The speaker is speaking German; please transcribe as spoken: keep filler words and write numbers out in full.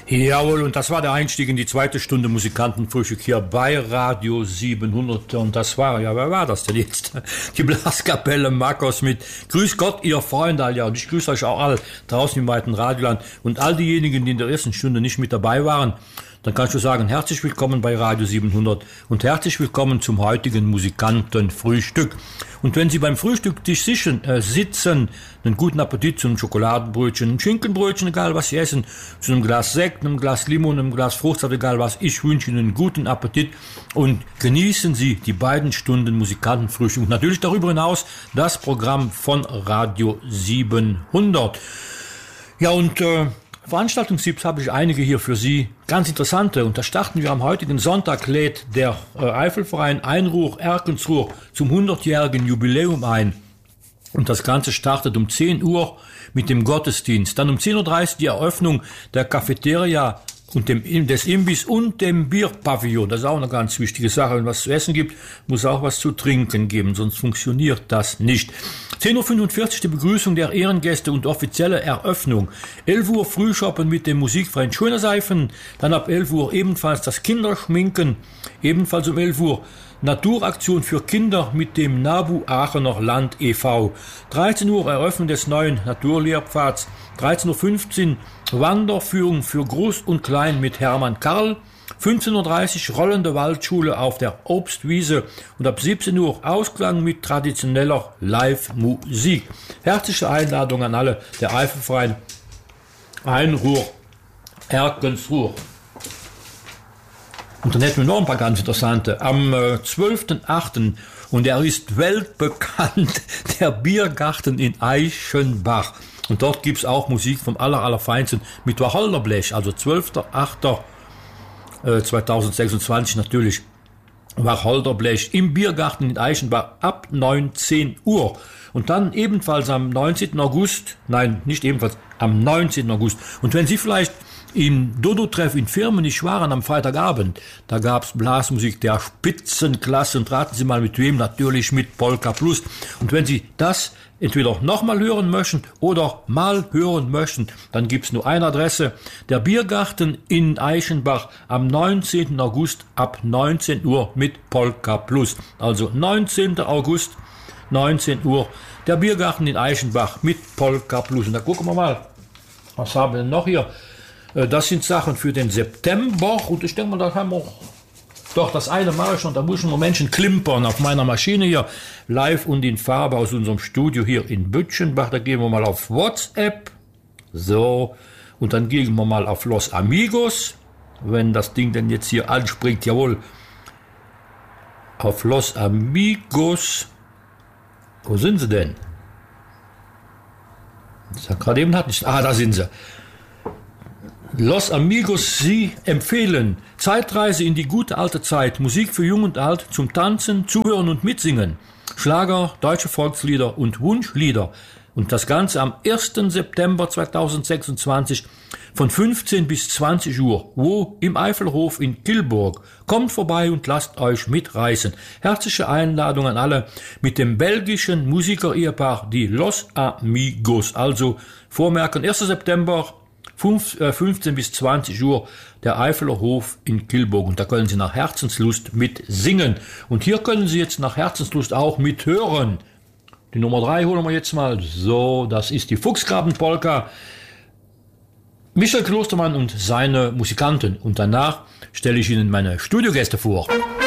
Jawohl, und das war der Einstieg in die zweite Stunde Musikantenfrühstück hier bei Radio siebenhundert. Und das war, ja, wer war das denn jetzt? Die Blaskapelle Makos mit Grüß Gott, ihr Freunde, ja, und ich grüße euch auch alle draußen im weiten Radioland und all diejenigen, die in der ersten Stunde nicht mit dabei waren. Dann kannst du sagen, herzlich willkommen bei Radio siebenhundert und herzlich willkommen zum heutigen Musikantenfrühstück. Und wenn Sie beim Frühstücktisch sitzen, äh, sitzen, einen guten Appetit zu einem Schokoladenbrötchen, einem Schinkenbrötchen, egal was Sie essen, zu einem Glas Sekt, einem Glas Limon, einem Glas Fruchtsaft, egal was, ich wünsche Ihnen einen guten Appetit und genießen Sie die beiden Stunden Musikantenfrühstück und natürlich darüber hinaus das Programm von Radio siebenhundert. Ja, und äh, Veranstaltungstipps habe ich einige hier für Sie, ganz interessante. Und da starten wir am heutigen Sonntag, lädt der äh, Eifelverein Einruhr-Erkensruhr zum hundertjährigen Jubiläum ein. Und das Ganze startet um zehn Uhr mit dem Gottesdienst. Dann um zehn Uhr dreißig die Eröffnung der Cafeteria und dem, des Imbiss und dem Bierpavillon. Das ist auch eine ganz wichtige Sache. Wenn es was zu essen gibt, muss auch was zu trinken geben, sonst funktioniert das nicht. zehn Uhr fünfundvierzig die Begrüßung der Ehrengäste und offizielle Eröffnung. elf Uhr Frühschoppen mit dem Musikverein Schönerseifen. Dann ab elf Uhr ebenfalls das Kinderschminken. Ebenfalls um elf Uhr Naturaktion für Kinder mit dem Nabu Aachener Land e V dreizehn Uhr Eröffnung des neuen Naturlehrpfads. dreizehn Uhr fünfzehn Wanderführung für Groß und Klein mit Hermann Karl. fünfzehn Uhr dreißig rollende Waldschule auf der Obstwiese und ab siebzehn Uhr Ausklang mit traditioneller Live-Musik. Herzliche Einladung an alle, der Eifelverein Einruhr, Erkensruhr. Und dann hätten wir noch ein paar ganz interessante. Am äh, zwölften achten und er ist weltbekannt, der Biergarten in Eichenbach. Und dort gibt's auch Musik vom aller, allerfeinsten mit Wacholderblech, also zwölfter achter zweitausendsechsundzwanzig natürlich Wacholderblech im Biergarten in Eichenbach ab neunzehn Uhr. Und dann ebenfalls am neunzehnten August, nein, nicht ebenfalls, am neunzehnten August. Und wenn Sie vielleicht im Dodo-Treff in Firmen nicht waren am Freitagabend, da gab's Blasmusik der Spitzenklasse und raten Sie mal mit wem, natürlich mit Polka Plus. Und wenn Sie das entweder nochmal hören möchten oder mal hören möchten, dann gibt's nur eine Adresse, der Biergarten in Eichenbach am neunzehnten August ab neunzehn Uhr mit Polka Plus. Also neunzehnten August, neunzehn Uhr, der Biergarten in Eichenbach mit Polka Plus. Und da gucken wir mal, was haben wir denn noch hier? Das sind Sachen für den September und ich denke mal, da haben wir doch das eine mache ich schon, da muss ich einen Momentchen klimpern auf meiner Maschine hier, live und in Farbe aus unserem Studio hier in Bütchenbach. Da gehen wir mal auf WhatsApp, so, und dann gehen wir mal auf Los Amigos, wenn das Ding denn jetzt hier anspringt, jawohl, auf Los Amigos, wo sind sie denn? Das hat gerade eben hat nicht, ah, da sind sie. Los Amigos, Sie empfehlen Zeitreise in die gute alte Zeit, Musik für Jung und Alt zum Tanzen, Zuhören und Mitsingen, Schlager, deutsche Volkslieder und Wunschlieder. Und das Ganze am ersten September zweitausendsechsundzwanzig von fünfzehn bis zwanzig Uhr, wo? Im Eifelhof in Kilburg. Kommt vorbei und lasst euch mitreißen. Herzliche Einladung an alle mit dem belgischen Musiker-Ehepaar, die Los Amigos. Also vormerken, ersten September, fünfzehn bis zwanzig Uhr, der Eifeler Hof in Kilburg. Und da können Sie nach Herzenslust mit singen. Und hier können Sie jetzt nach Herzenslust auch mit hören. Die Nummer drei holen wir jetzt mal. So, das ist die Fuchsgraben-Polka. Michael Klostermann und seine Musikanten. Und danach stelle ich Ihnen meine Studiogäste vor.